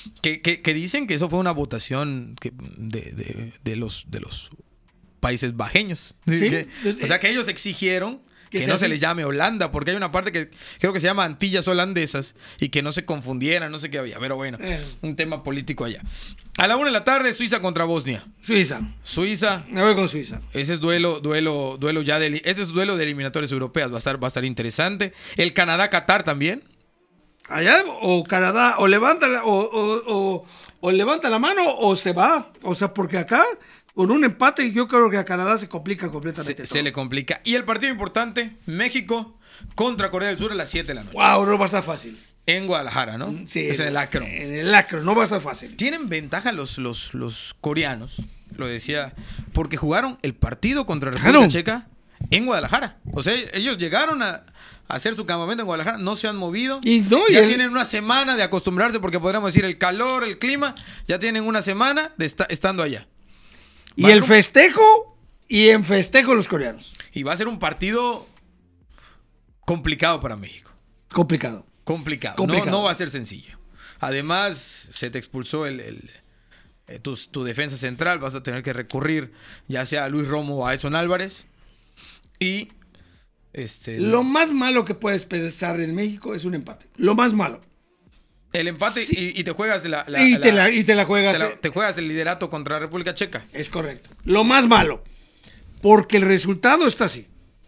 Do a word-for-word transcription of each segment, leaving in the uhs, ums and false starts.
que, que, que dicen que eso fue una votación que, de, de, de, los, de los países bajeños. ¿Sí? Que, o sea, que ellos exigieron que no así? se les llame Holanda, porque hay una parte que creo que se llama Antillas Holandesas y que no se confundieran, no sé qué había, pero bueno, Eh. un tema político allá. A la una de la tarde, Suiza contra Bosnia. Suiza. Suiza. Me voy con Suiza. Ese es duelo, duelo, duelo ya de, ese es duelo de eliminatorias europeas, va a estar, va a estar interesante. El Canadá-Qatar también. Allá o Canadá o levanta la, o, o, o, o levanta la mano o se va. O sea, porque acá con un empate yo creo que a Canadá se complica completamente. Se, todo. se le complica. Y el partido importante, México contra Corea del Sur a las siete de la noche. Wow, no va a estar fácil. En Guadalajara, ¿no? Sí, es en el Akron. En el Akron, no va a estar fácil. Tienen ventaja los, los, los coreanos, lo decía, porque jugaron el partido contra República Claro. Checa en Guadalajara. O sea, ellos llegaron a, a hacer su campamento en Guadalajara, no se han movido. Y no, y ya el- tienen una semana de acostumbrarse, porque podríamos decir el calor, el clima, ya tienen una semana de esta- estando allá. Y Va a el ser un- festejo, y en festejo los coreanos. Y va a ser un partido complicado para México. Complicado. Complicado. Complicado. No, no va a ser sencillo. Además, se te expulsó el, el- eh, tu, tu defensa central. Vas a tener que recurrir ya sea a Luis Romo o a Edson Álvarez. Y este, Lo más malo que puedes pensar en México es un empate. Lo más malo. el empate y, y te juegas la, la- y, te la- la, y te la juegas. te la- eh, te juegas el liderato contra la República Checa. Es correcto. Lo más malo. Porque el resultado está así.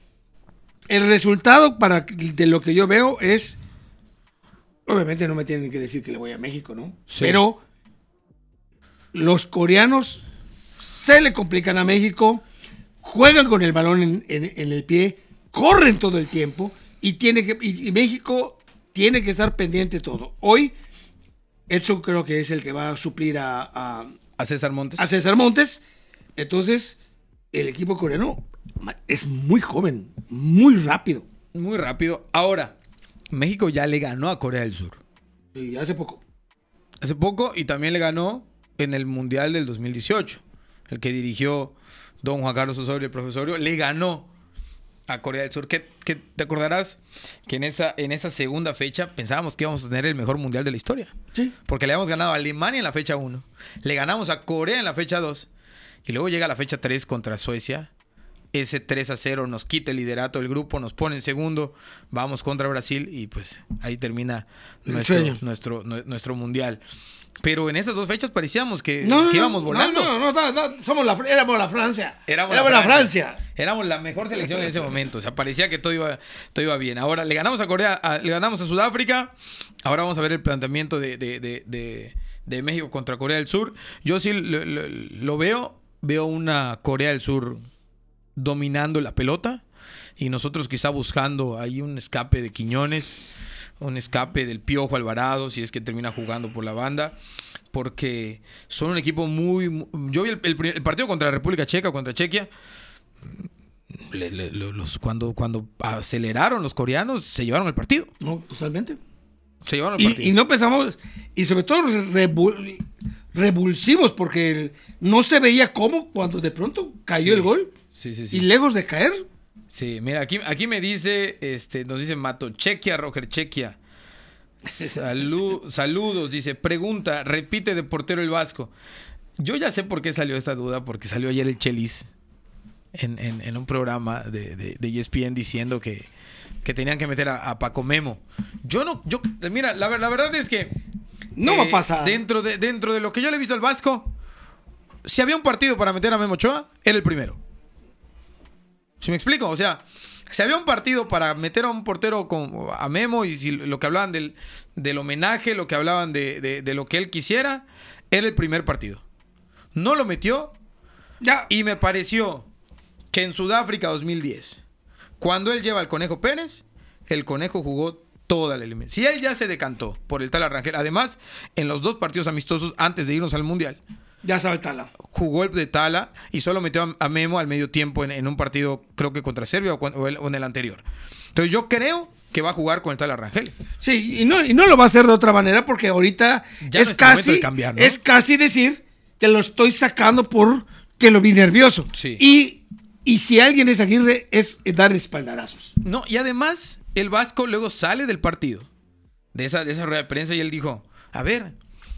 El resultado para de lo que yo veo es. Obviamente no me tienen que decir que le voy a México, ¿no? Sí. Pero los coreanos se le complican a México, juegan con el balón en, en- en el pie, corren todo el tiempo y, tiene que, y, y México tiene que estar pendiente de todo. Hoy, Edson creo que es el que va a suplir a, a, A César Montes. a César Montes. Entonces, el equipo coreano es muy joven, muy rápido. Muy rápido. Ahora, México ya le ganó a Corea del Sur. Y hace poco. Hace poco, y también le ganó en el Mundial del dos mil dieciocho. El que dirigió don Juan Carlos Osorio, el profesorio, le ganó a Corea del Sur. Que, que te acordarás que en esa, en esa segunda fecha pensábamos que íbamos a tener el mejor Mundial de la historia. Sí. Porque le habíamos ganado a Alemania en la fecha uno. Le ganamos a Corea en la fecha dos. Y luego llega la fecha tres contra Suecia. Ese tres a cero nos quita el liderato del grupo, nos pone en segundo, vamos contra Brasil y pues ahí termina El nuestro, sueño. nuestro, nue- nuestro mundial. Pero en esas dos fechas parecíamos que, No, no, que íbamos no, volando. No, no, no, no, no, somos la, éramos la Francia. Éramos, éramos la, la Francia. Francia. Éramos la mejor selección en ese momento. O sea, parecía que todo iba, todo iba bien. Ahora le ganamos a Corea, a- le ganamos a Sudáfrica. Ahora vamos a ver el planteamiento de, de, de, de, de México contra Corea del Sur. Yo sí lo, lo- lo veo. Veo una Corea del Sur dominando la pelota. Y nosotros quizá buscando ahí un escape de Quiñones. Un escape del Piojo Alvarado, si es que termina jugando por la banda. Porque son un equipo muy... muy- yo vi el, el pri- el partido contra la República Checa, contra Chequia. Le- le- lo- los, cuando, cuando aceleraron los coreanos, se llevaron el partido. No, totalmente. Se llevaron el partido. Y, y no pensamos, y sobre todo revu- revulsivos, porque el- no se veía cómo cuando de pronto cayó Sí. el gol. Sí, sí, sí. Y lejos de caer, Sí, mira, aquí, aquí me dice, este, nos dice Mato Chequia, Roger Chequia. Salud, saludos, dice, pregunta, repite de portero el Vasco. Yo ya sé por qué salió esta duda, porque salió ayer el Chelis en, en, en un programa de, de, de E S P N diciendo que, que tenían que meter a, a Paco Memo. Yo no, yo, mira, la, la verdad es que no eh, va a pasar. Dentro de, dentro de lo que yo le he visto al Vasco, si había un partido para meter a Memo Ochoa, era el primero. ¿Sí me explico? O sea, si había un partido para meter a un portero con, a Memo y si lo que hablaban del, del homenaje, lo que hablaban de, de, de lo que él quisiera, era el primer partido. No lo metió Ya. y me pareció que en Sudáfrica dos mil diez, cuando él lleva al Conejo Pérez, el Conejo jugó toda la eliminación. Si él ya se decantó por el tal Arrangel, además, en los dos partidos amistosos antes de irnos al Mundial, Ya sabe el Tala. jugó el de Tala y solo metió a, a Memo al medio tiempo en, en un partido, creo que contra Serbia o, cuan- o el- o en el anterior. Entonces yo creo que va a jugar con el tal Arrangel. Sí, y no, y no lo va a hacer de otra manera porque ahorita Ya es no es el momento casi, de cambiar, ¿no? es casi decir que lo estoy sacando por que lo vi nervioso. Sí. Y, y si alguien es Aguirre, es dar espaldarazos. No, y además el Vasco luego sale del partido, de esa, de esa rueda de prensa, y él dijo, a ver,